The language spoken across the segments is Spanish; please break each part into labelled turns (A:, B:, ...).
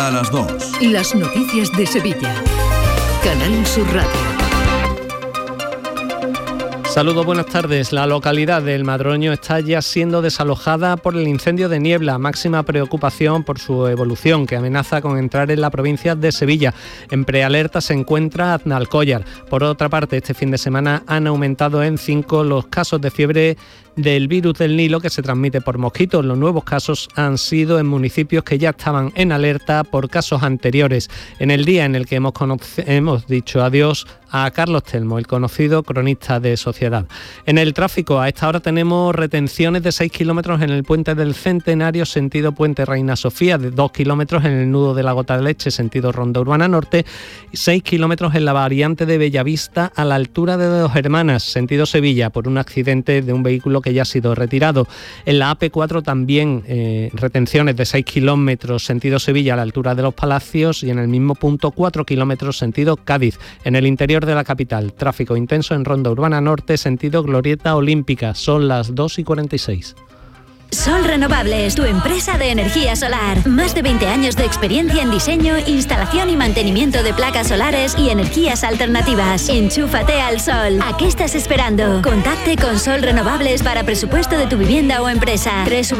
A: a las 2.
B: Las noticias de Sevilla. Canal Sur Radio.
C: Saludos, buenas tardes. La localidad del Madroño está ya siendo desalojada por el incendio de niebla. Máxima preocupación por su evolución, que amenaza con entrar en la provincia de Sevilla. En prealerta se encuentra Aznalcóllar. Por otra parte, este fin de semana han aumentado en 5 los casos de fiebre del virus del Nilo que se transmite por mosquitos. Los nuevos casos han sido en municipios que ya estaban en alerta por casos anteriores. En el día en el que hemos dicho adiós a Carlos Telmo, el conocido cronista de Sociedad. En el tráfico, a esta hora tenemos retenciones de 6 kilómetros en el puente del Centenario, sentido Puente Reina Sofía, de 2 kilómetros en el nudo de la Gota de Leche, sentido Ronda Urbana Norte, y 6 kilómetros en la variante de Bellavista a la altura de Dos Hermanas, sentido Sevilla, por un accidente de un vehículo que ya ha sido retirado. En la AP4 también retenciones de 6 kilómetros sentido Sevilla a la altura de Los Palacios, y en el mismo punto 4 kilómetros sentido Cádiz. En el interior de la capital, tráfico intenso en Ronda Urbana Norte, sentido Glorieta Olímpica. Son las 2:46.
D: Sol Renovables, tu empresa de energía solar. Más de 20 años de experiencia en diseño, instalación y mantenimiento de placas solares y energías alternativas. Enchúfate al sol. ¿A qué estás esperando? Contacte con Sol Renovables para presupuesto de tu vivienda o empresa.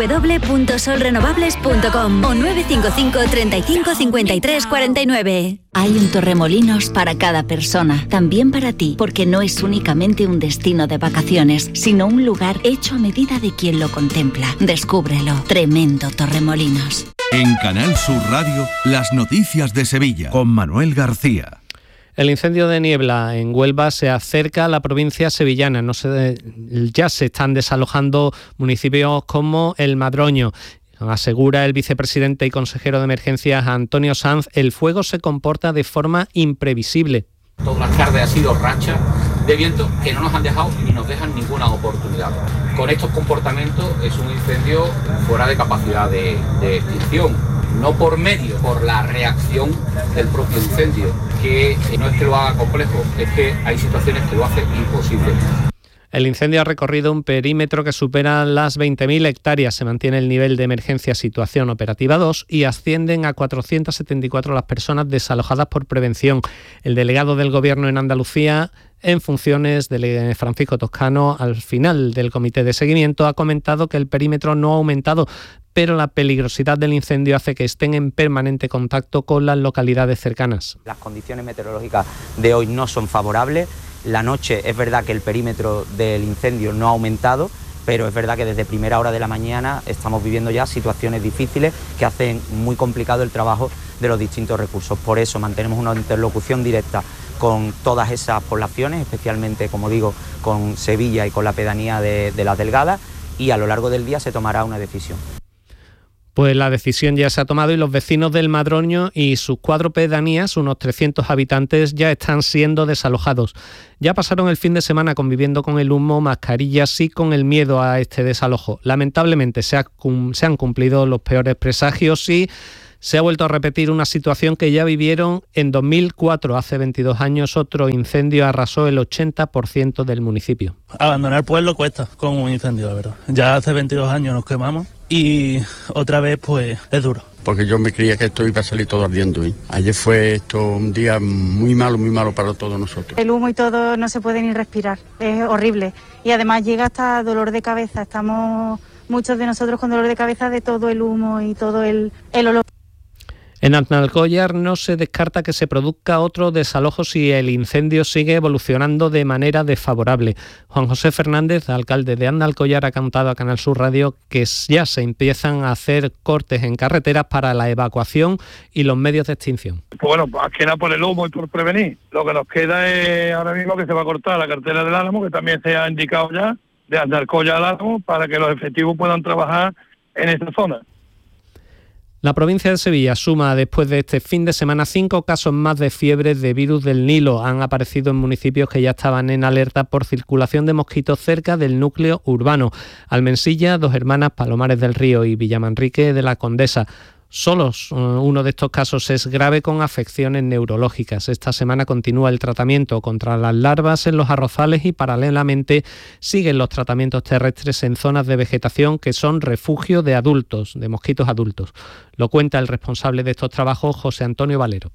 D: www.solrenovables.com o 955 35 53 49.
E: Hay un Torremolinos para cada persona, también para ti, porque no es únicamente un destino de vacaciones, sino un lugar hecho a medida de quien lo contempla. Descúbrelo. Tremendo Torremolinos.
A: En Canal Sur Radio, las noticias de Sevilla, con Manuel García.
C: El incendio de niebla en Huelva se acerca a la provincia sevillana. Ya se están desalojando municipios como El Madroño. Asegura el vicepresidente y consejero de Emergencias Antonio Sanz, el fuego se comporta de forma imprevisible.
F: Todas las tardes ha sido racha de viento que no nos han dejado ni nos dejan ninguna oportunidad. Con estos comportamientos es un incendio fuera de capacidad de extinción. No por la reacción del propio incendio, que no es que lo haga complejo, es que hay situaciones que lo hacen imposible.
C: El incendio ha recorrido un perímetro que supera las 20.000 hectáreas. Se mantiene el nivel de emergencia situación operativa 2 y ascienden a 474 las personas desalojadas por prevención. El delegado del Gobierno en Andalucía en funciones, Francisco Toscano, al final del comité de seguimiento, ha comentado que el perímetro no ha aumentado, pero la peligrosidad del incendio hace que estén en permanente contacto con las localidades cercanas.
G: Las condiciones meteorológicas de hoy no son favorables. La noche es verdad que el perímetro del incendio no ha aumentado, pero es verdad que desde primera hora de la mañana estamos viviendo ya situaciones difíciles que hacen muy complicado el trabajo de los distintos recursos. Por eso mantenemos una interlocución directa con todas esas poblaciones, especialmente, como digo, con Sevilla y con la pedanía de Las Delgadas, y a lo largo del día se tomará una decisión.
C: Pues la decisión ya se ha tomado y los vecinos del Madroño y sus 4 pedanías, unos 300 habitantes, ya están siendo desalojados. Ya pasaron el fin de semana conviviendo con el humo, mascarillas y con el miedo a este desalojo. Lamentablemente se han cumplido los peores presagios y se ha vuelto a repetir una situación que ya vivieron en 2004, hace 22 años. Otro incendio arrasó el 80% del municipio.
H: Abandonar el pueblo cuesta con un incendio, la verdad. Ya hace 22 años nos quemamos y otra vez pues es duro.
I: Porque yo me creía que esto iba a salir todo ardiendo. Ayer fue esto un día muy malo para todos nosotros.
J: El humo y todo no se puede ni respirar, es horrible. Y además llega hasta dolor de cabeza. Estamos muchos de nosotros con dolor de cabeza de todo el humo y todo el olor.
C: En Aznalcóllar no se descarta que se produzca otro desalojo si el incendio sigue evolucionando de manera desfavorable. Juan José Fernández, alcalde de Aznalcóllar, ha contado a Canal Sur Radio que ya se empiezan a hacer cortes en carreteras para la evacuación y los medios de extinción.
K: Pues bueno, más que nada por el humo y por prevenir. Lo que nos queda es ahora mismo que se va a cortar la carretera del Álamo, que también se ha indicado ya, de Aznalcóllar al Álamo, para que los efectivos puedan trabajar en esta zona.
C: La provincia de Sevilla suma después de este fin de semana 5 casos más de fiebre de virus del Nilo. Han aparecido en municipios que ya estaban en alerta por circulación de mosquitos cerca del núcleo urbano. Almensilla, Dos Hermanas, Palomares del Río y Villamanrique de la Condesa. Solos uno de estos casos es grave con afecciones neurológicas. Esta semana continúa el tratamiento contra las larvas en los arrozales y paralelamente siguen los tratamientos terrestres en zonas de vegetación que son refugio de adultos, de mosquitos adultos. Lo cuenta el responsable de estos trabajos, José Antonio Valero.